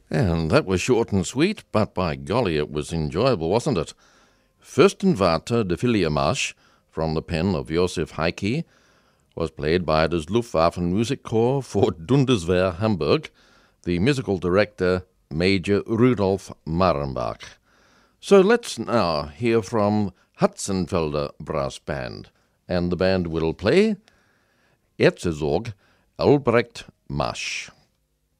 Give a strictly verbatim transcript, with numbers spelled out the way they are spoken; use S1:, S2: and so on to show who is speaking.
S1: And that was short and sweet, but by golly, it was enjoyable, wasn't it? Fürstenwarte de Filiermarsch, from the pen of Josef Heike, was played by das Luftwaffen Musikchor for Bundeswehr Hamburg, the musical director Major Rudolf Marenbach. So let's now hear from Hutzenfelder Brass Band, and the band will play Erzherzog Albrecht Marsch.